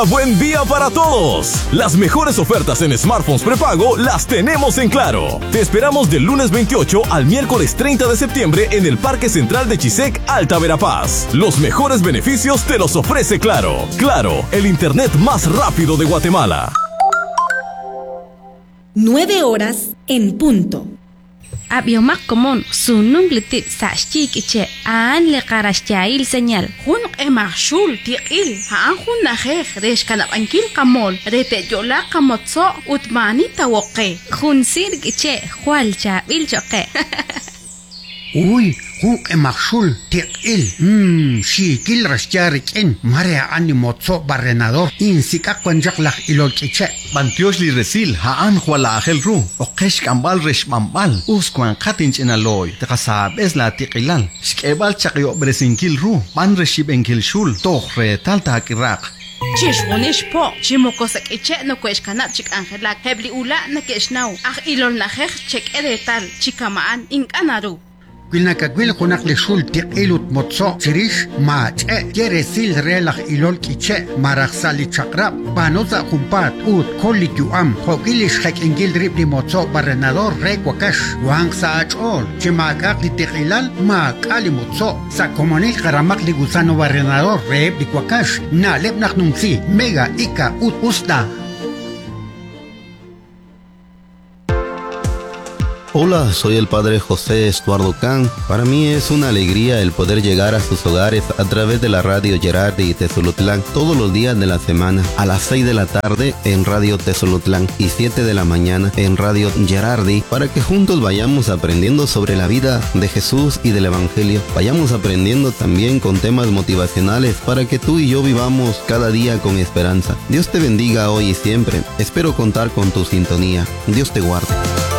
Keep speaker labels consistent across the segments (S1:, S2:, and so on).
S1: Buen día para todos. Las mejores ofertas en smartphones prepago las tenemos en Claro. Te esperamos del lunes 28 al miércoles 30 de septiembre en el Parque Central de Chisec, Alta Verapaz. Los mejores beneficios te los ofrece Claro. Claro, el internet más rápido de Guatemala.
S2: 9 horas en punto.
S3: Abiomak komon sunung litip sa chikiche an le karashyail señal.
S4: Hun emashul tiil haan hun najej resh kanabankil kamol rete yola kamotso utmani tawoke.
S3: Hun sirgiche hual chabil choque.
S5: Uy, huk emakshul tiqil. Shikil rashyarik marea animotso barrenador. Insika kwanjaklak ilolkiche.
S6: Bantiosh li resil haan huala agel ru. Okesh kambal resh mambal. Uskwan katinch enaloy. Tekasab es la tiqilal. Shkebal chakyo bresinkil ru. Ban reshib enkil shul. Tohre talta akirak.
S4: Chishwonish po, chimokosek eche no kweshkanat chik angelak. Hebli ula na keshnau. Ach ilol najej chek edetal. Chikamaan inkanaru.
S5: Quilnacaquil junakli shul tiqilut motso chirish ma yeresil relaj ilol kiche maraxali chakrab panoza jumpat ut kolitu am hokilish hek ingil ribli motso barrenador re kwakash wang sa achol chimakak li tiqilal ma kali motso sa komonil karamak li gusano barrenador re li kwakash na lebnak numsi mega ika ut usta.
S7: Hola, soy el padre José Estuardo Can. Para mí es una alegría el poder llegar a sus hogares a través de la radio Gerardi y Tezolutlán todos los días de la semana, a las 6 de la tarde en Radio Tezolutlán y 7 de la mañana en Radio Gerardi, para que juntos vayamos aprendiendo sobre la vida de Jesús y del Evangelio. Vayamos aprendiendo también con temas motivacionales para que tú y yo vivamos cada día con esperanza. Dios te bendiga hoy y siempre. Espero contar con tu sintonía. Dios te guarde.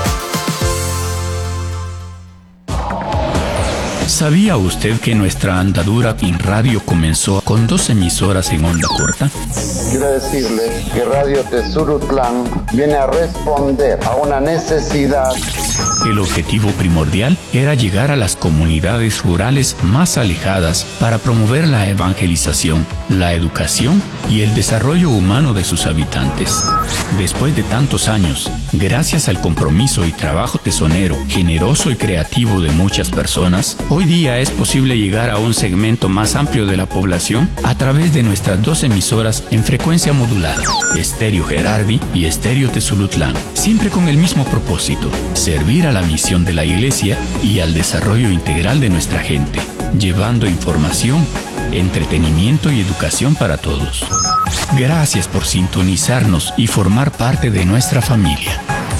S8: ¿Sabía usted que nuestra andadura en radio comenzó con 2 emisoras en onda corta?
S9: Quiero decirles que Radio Tezolutlán viene a responder a una necesidad.
S8: El objetivo primordial era llegar a las comunidades rurales más alejadas para promover la evangelización, la educación y el desarrollo humano de sus habitantes. Después de tantos años, gracias al compromiso y trabajo tesonero, generoso y creativo de muchas personas, hoy día es posible llegar a un segmento más amplio de la población a través de nuestras 2 emisoras en frecuencia modulada, Estéreo Gerardi y Estéreo Tezolutlán, siempre con el mismo propósito: servir a la misión de la Iglesia y al desarrollo integral de nuestra gente, llevando información, entretenimiento y educación para todos. Gracias por sintonizarnos y formar parte de nuestra familia.